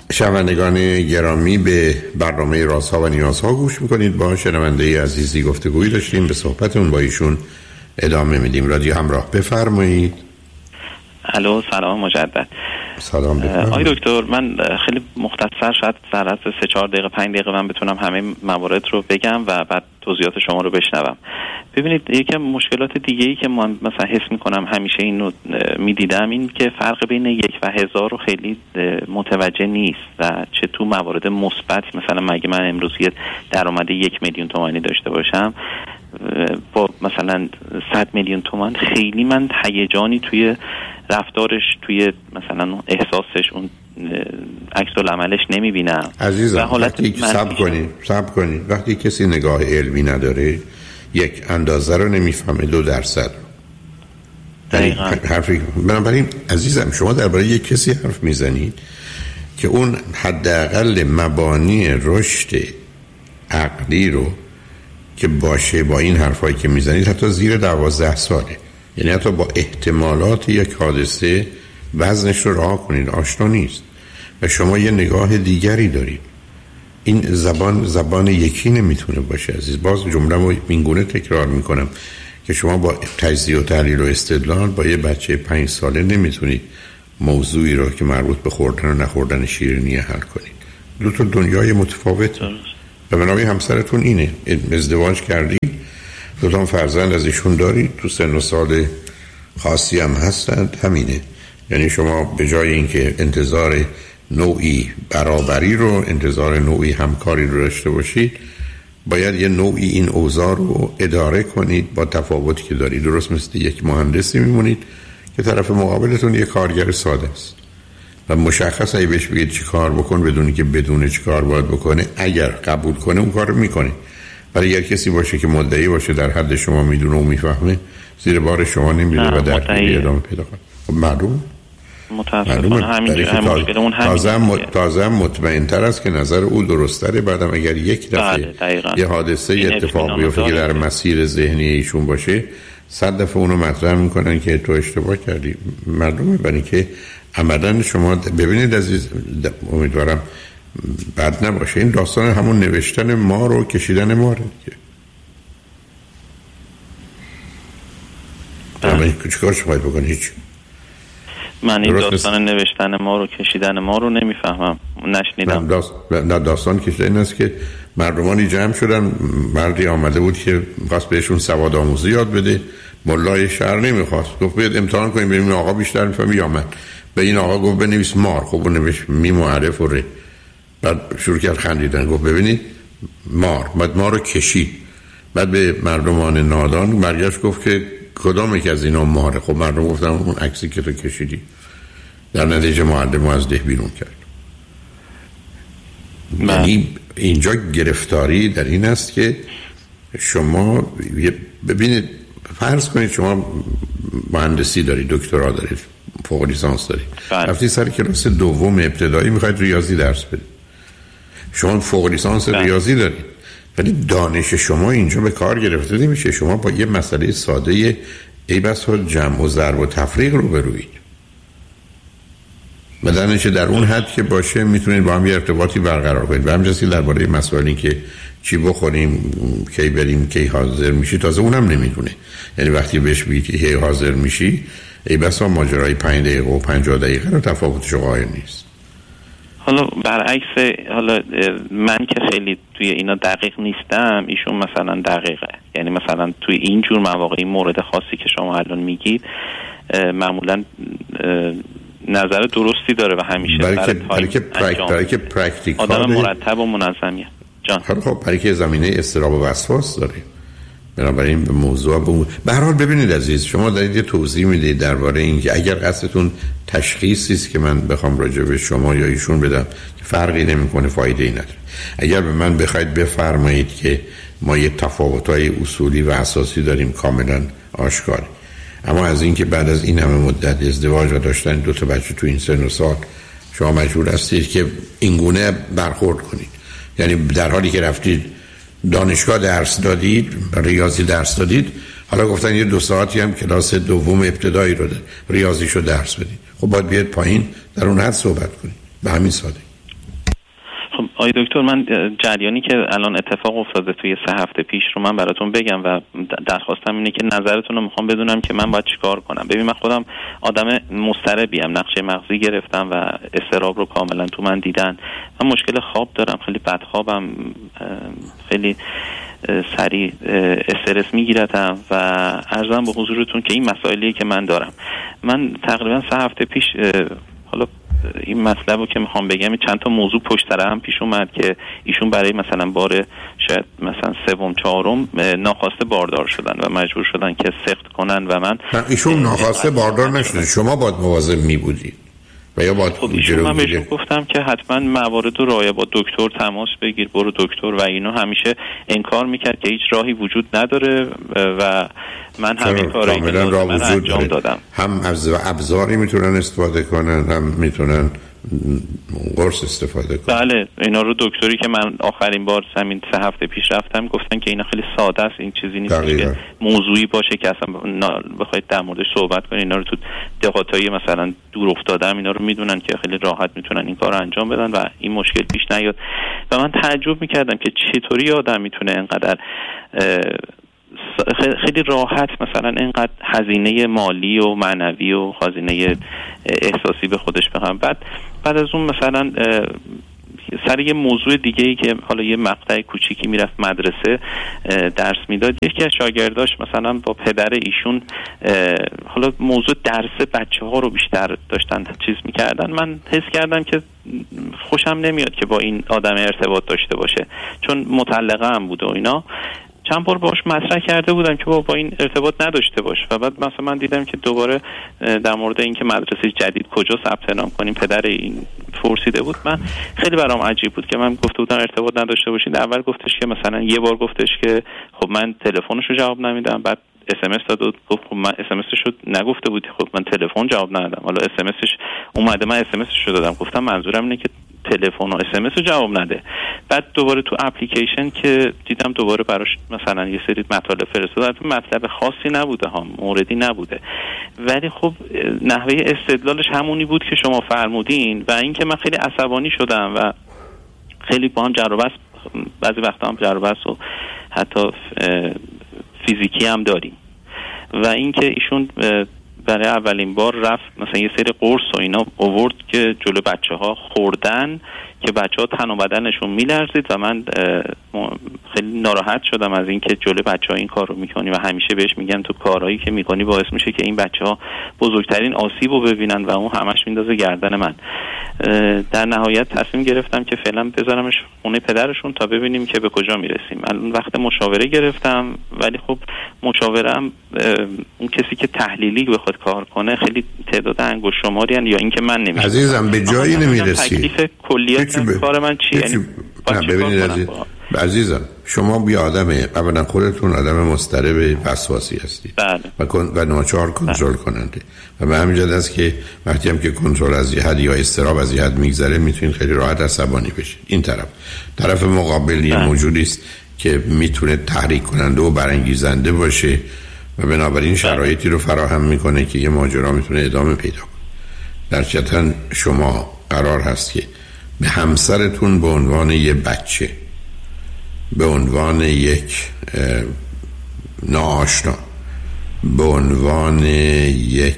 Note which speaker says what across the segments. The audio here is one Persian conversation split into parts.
Speaker 1: شنوندگان گرامی، به برنامه رازها و نیازها گوش میکنید. با شنونده عزیزی گفتگویی داشتیم، به صحبتون با ایشون ادامه میدیم. رادیو همراه، بفرمایید.
Speaker 2: الو، سلام مجدد.
Speaker 1: سلام، بفرمایید.
Speaker 2: آقای دکتر، من خیلی مختصر، شاید در از 3-4 دقیقه 5 دقیقه من بتونم همه موارد رو بگم و بعد توضیحات شما رو بشنوم. ببینید، یکی از مشکلات دیگه‌ای که من مثلا حس می‌کنم همیشه اینو می‌دیدم، این که فرق بین 1 و 1000 رو خیلی متوجه نیست و چه تو موارد مثبت، مثلا مگه من امروز یه درآمد 1 میلیون تومانی داشته باشم با مثلا 100 میلیون تومان، خیلی من هیجانی توی رفتارش، توی مثلا احساسش، اون عکس العملش نمیبینم.
Speaker 1: عزیزم، وقتی صبر کنید وقتی کسی نگاه علمی نداره، یک اندازه رو نمیفهمه، 2% حرفی. بنابراین عزیزم، شما درباره یک کسی حرف میزنید که اون حداقل مبانی رشد عقلی رو که باشه با این حرفایی که میزنید حتی زیر 12 ساله، یعنی حتی با احتمالات یک حادثه وزنش رو رها کنید، آشنا نیست و شما یه نگاه دیگری دارید. این زبان یکی نمیتونه باشه عزیز. باز جمله رو اینگونه تکرار میکنم که شما با تجزیه و تحلیل و استدلال با یه بچه 5 ساله نمیتونید موضوعی رو که مربوط به خوردن و نخوردن شیرینی حل کنید. دو تا دنیای متفاوت. و بنابراین همسرتون اینه، ازدواج کردید، 2 تا فرزند از ایشون دارید، تو سن و سال خاصی هم هستند، همینه. یعنی شما به جای اینکه انتظار نوعی برابری رو، انتظار نوعی همکاری رو داشته باشید، باید یه نوعی این اوضاع رو اداره کنید با تفاوتی که دارید. درست مثل یک مهندسی میمونید که طرف مقابلتون یک کارگر ساده است و مشخص اگه بهش بگید چی کار بکن بدونی که بدونه چی کار باید بکنه، اگر قبول کنه اون کار رو میکنه. ولی اگر کسی باشه که مدعی باشه در حد شما میدونه و میفهمه، زیر بار شما نمیره و در حدی ادامه پیدا کنه. خب معلوم
Speaker 2: متاسفانه همین
Speaker 1: تازه مطمئن‌تر است که نظر او درست‌تره. بعدم اگر یک دفعه یه حادثه اتفاق بیفته که در مسیر ذهنی ایشون باشه، 100 دفعه اونو مطرح میکنن که تو اشتباه کردی. معلومه. برای که عملاً شما ببینید عزیز، امیدوارم بد نباشه، این داستان همون نوشتن مار و کشیدن ماره دیگه. برای چیکار شما باید بکنید؟ هیچ.
Speaker 2: من این داستان نوشتن ما رو کشیدن ما رو نمیفهمم، نشنیدم.
Speaker 1: داستان کشیدن این است که مردمانی جمع شدن، مردی آمده بود که می‌خواست بهشون سواد آموزی یاد بده، ملای شهر نمیخواست، گفت بیاد امتحان کنیم ببینیم آقا بیشتر میفهمه یا من. به این آقا گفت بنویس مار. خب اون نوشت می معرف و ره. بعد شروع کرد خندیدن، گفت ببینید مار. بعد ما رو کشید. بعد به مردمان نادان برگشت گفت که کدام یک از اینا ماره؟ خب مردم گفتن اون عکسی که تو کشیدی. در نتیجه معلم از ده بیرون کرد. یعنی اینجا گرفتاری در این است که شما ببینید، فرض کنید شما مهندسی دارید، دکترا دارید، فوق لیسانس دارید، رفتی سر کلاس دوم ابتدایی میخواید ریاضی درس بدید. شما فوق لیسانس ریاضی دارید ولی دانش شما اینجا به کار گرفته نمیشه. شما با یه مسئله ساده ای بس جمع و ضرب و تفریق رو بروید. بدنش در اون حد که باشه میتونید با هم یه ارتباطی برقرار کنید. و همجاسی درباره مسائلی که چی بخوریم، کی بریم، کی حاضر میشی، تازه اونم نمیدونه. یعنی وقتی بهش بگید که کی حاضر میشی، ای بسا ماجرای 5 دقیقه و 50 دقیقه رو تفاوتش قائل نیست.
Speaker 2: حالا برعکس، حالا من که خیلی توی اینا دقیق نیستم، ایشون مثلا دقیقه. یعنی مثلا توی این جور مواقع، این مورد خاصی که شما الان میگید، معمولا نظر درستی داره و همیشه برای که
Speaker 1: پرکتیکال
Speaker 2: آدم مرتب و منظمیه. جان
Speaker 1: خب برای که زمینه اضطراب و وسواس داره. بنابراین به موضوع به هر حال ببینید عزیز، شما دارید یه توضیح میدید درباره این که اگر قصدتون تشخیصی است که من بخوام راجع به شما یا ایشون بدم که فرقی نمیکنه، فایده ای نداره. اگر به من بخواید بفرمایید که ما یه تفاوت‌های اصولی و اساسی داریم، کاملا آشکاره. اما از این که بعد از این همه مدت ازدواج و داشتن 2 تا بچه تو این سن و سال شما مجبور هستید که اینگونه برخورد کنید. یعنی در حالی که رفتید دانشگاه درس دادید، ریاضی درس دادید، حالا گفتن یه 2 ساعتی هم کلاس دوم ابتدایی رو ریاضیشو درس بدید. خب باید بیاد پایین در اون حد صحبت کنید. به همین ساده.
Speaker 2: آقای دکتر، من جریانی که الان اتفاق افتاده توی 3 هفته پیش رو من براتون بگم و درخواستم اینه که نظرتون رو میخوام بدونم که من باید چیکار کنم. ببین، من خودم آدم مضطربیم، نقشه مغزی گرفتم و اضطراب رو کاملا تو من دیدن. من مشکل خواب دارم، خیلی بدخوابم، خیلی سریع استرس میگیرتم و عرضم به حضورتون که این مسائلیه که من دارم. من تقریبا 3 هفته پیش، حالا این مطلب رو که میخوام بگم، چند تا موضوع پشت سر هم پیش اومد که ایشون برای مثلا بار شاید مثلا 3-4 ناخواسته باردار شدن و مجبور شدن که سخت کنن و من
Speaker 1: ایشون ناخواسته باردار نشدن، شما باید مواظب میبودید و یا باید
Speaker 2: من بهشون گفتم که حتما موارد رو رعایت، با دکتر تماس بگیر، برو دکتر، و اینو همیشه انکار میکرد که هیچ راهی وجود نداره و من همین کارایی که من انجام دادم.
Speaker 1: هم از ابزاری میتونن استفاده کنن، هم میتونن قرص استفاده کنن.
Speaker 2: بله، اینا رو دکتری که من آخرین بار همین 3 هفته پیش رفتم گفتن که اینا خیلی ساده است، این چیزی نیست که موضوعی باشه که اصلا بخواید در موردش صحبت کنید. اینا رو تو دهاتای مثلا دور افتاده اینا رو میدونن که خیلی راحت میتونن این کارو انجام بدن و این مشکل پیش نیاد. و من تعجب میکردم که چطوری آدم میتونه اینقدر خیلی راحت مثلا اینقدر هزینه مالی و معنوی و هزینه احساسی به خودش بخوام. بعد از اون مثلا سر یه موضوع دیگه ای که حالا یه مقطع کوچیکی میرفت مدرسه درس میداد، یکی از شاگرداش مثلا با پدر ایشون حالا موضوع درس بچه ها رو بیشتر داشتن چیز میکردن. من حس کردم که خوشم نمیاد که با این آدم ارتباط داشته باشه، چون مطلقه هم بود و اینا. چند بار باش مطرح کرده بودم که با این ارتباط نداشته باش و بعد مثلا من دیدم که دوباره در مورد اینکه مدرسه جدید کجا ثبت نام کنیم پدر این پرسیده بود. من خیلی برام عجیب بود که من گفته بودم ارتباط نداشته باشین. اول گفتش که مثلا یه بار گفتش که خب من تلفنشو جواب نمیدم، بعد SMS داد و گفت خب من SMSشو نگفته بودی، خب من تلفن جواب ندادم، حالا SMSش اومده من SMSشو دادم. گفتم منظورم اینه که تلفن و SMS رو جواب نده. بعد دوباره تو اپلیکیشن که دیدم دوباره براش مثلا یه سری مطالب فرستاد، مطلب خاصی نبوده ها، موردی نبوده، ولی خب نحوه استدلالش همونی بود که شما فرمودین و اینکه من خیلی عصبانی شدم و خیلی با هم جر و بحث، بعضی وقتا هم جر و بحث و حتی فیزیکی هم داریم. و اینکه ایشون برای اولین بار رفت مثلا یه سری قرص و اینا آورد که جلو بچه‌ها خوردن که بچه‌ها تن و بدنشون میلرزید و من خیلی ناراحت شدم از اینکه جلو بچه‌ها این کار رو میکنی و همیشه بهش میگم تو کارهایی که میکنی باعث میشه که این بچه‌ها بزرگترین آسیب رو ببینن و اون همش میندازه گردن من. در نهایت تصمیم گرفتم که فعلا بذارمش خونه پدرشون تا ببینیم که به کجا میرسیم. الان وقت مشاوره گرفتم، ولی خب مشاورم اون کسی که تحلیلی بخواد کار کنه خیلی تعداد انگشت شماری هن، یا اینکه من نمیشه.
Speaker 1: عزیزم به جایی نمیرسی.
Speaker 2: تکلیف کلیت کار من چیه؟
Speaker 1: یعنی ببینید عزیزم، شما بی آدمه، اولا خودتون آدم مضطرب وسواسی هستید.
Speaker 2: بله.
Speaker 1: و ناچار کنترل کننده و به همین جهت است که وقتی هم که کنترل از یه حد یا استراب از یه حد میگذره میتونید خیلی راحت عصبانی بشید. این طرف مقابلی موجودی است که میتونه تحریک کننده و برانگیزنده باشه و بنابراین شرایطی رو فراهم میکنه که یه ماجرا میتونه ادامه پیدا کنه. در چتن شما قرار هست که به همسرتون به عنوان یه بچه، به عنوان یک ناآشنا، به عنوان یک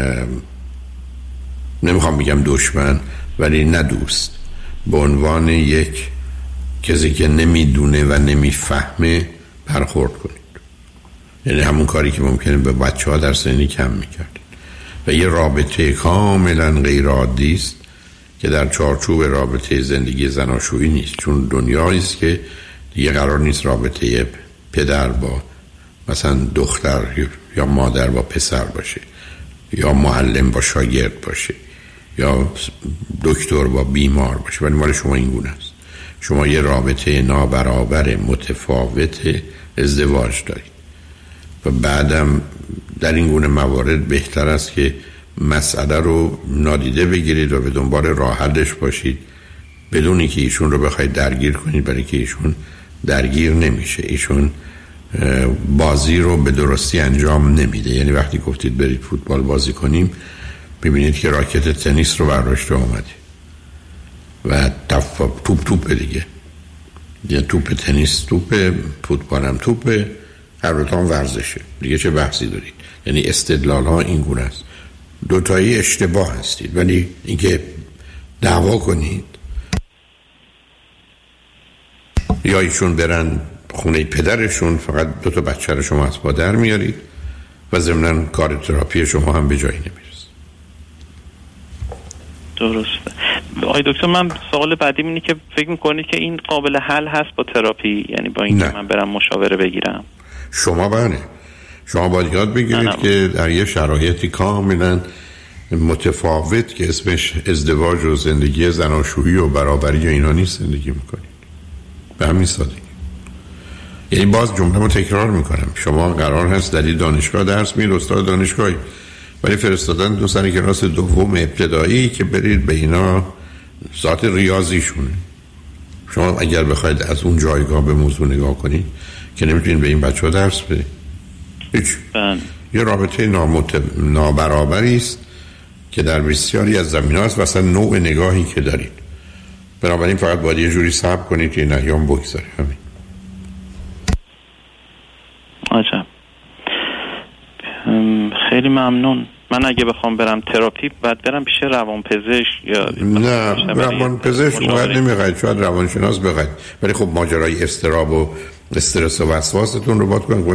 Speaker 1: نمیخوام بگم دشمن ولی نه دوست، به عنوان یک کسی که نمیدونه و نمیفهمه برخورد کنید. یعنی همون کاری که ممکنه به بچه ها در سنی کم میکرد و یه رابطه کاملا غیر عادی است که در چارچوب رابطه زندگی زناشویی نیست، چون دنیایی است که دیگه قرار نیست رابطه پدر با مثلا دختر یا مادر با پسر باشه، یا معلم با شاگرد باشه، یا دکتر با بیمار باشه، ولی مال شما این گونه است. شما یه رابطه نابرابر متفاوت ازدواج دارید و بعدم در این گونه موارد بهتر است که مسئله رو نادیده بگیرید و به دنبال راه حلش باشید، بدون اینکه ایشون رو بخواید درگیر کنید، برای که ایشون درگیر نمیشه. ایشون بازی رو به درستی انجام نمیده. یعنی وقتی گفتید برید فوتبال بازی کنیم، ببینید که راکت تنیس رو برداشته اومده و توپ دیگه، یا توپ تنیس، توپ فوتبال هم توپ، هر دوتان ورزشه دیگه، چه بحثی دارید؟ یعنی استدلال ها این گونه است. دوتایی اشتباه هستید، ولی اینکه دعوا کنید یا ایشون برن خونه پدرشون فقط 2 بچه رو شما از پادر میارید و ضمناً کار تراپی شما هم به جایی نمیرسه.
Speaker 2: درسته. آقای دکتر، من سوال بعدیم اینه که فکر میکنید که این قابل حل هست با تراپی؟ یعنی با اینکه من برم مشاوره بگیرم؟
Speaker 1: شما باید یاد بگیرید که در یه شرایطی کاملا متفاوت که اسمش ازدواج و زندگی زناشویی و برابری و اینا نیست زندگی میکنید. به همین سادگی. یعنی باز جمله رو تکرار میکنم، شما قرار هست در دانشگاه درس میدید، استاد دانشگاهی، ولی فرستادن 2 سر کلاس دوم ابتدایی که برید به اینا ذات ریاضیشونه. شما اگر بخواید از اون جایگاه به موضوع نگاه کنید که نمیتونید به این بچه‌ها درس بدید. هیچ. یه رابطه نابرابری است که در بسیاری از زمینه‌ها است و اصلا نوع نگاهی که دارید. بنابراین فقط باید یه جوری صبر کنید که این ایام بگذره. همین.
Speaker 2: عجب. خیلی ممنون. من اگه بخوام برم تراپی بعد برم پیش روانپزشک یا
Speaker 1: نه روانپزشک اونقدر نمیخواید، شاید روانشناس بخواید، ولی خب ماجرای استراب و استرس و وسواستون رو باید کنید.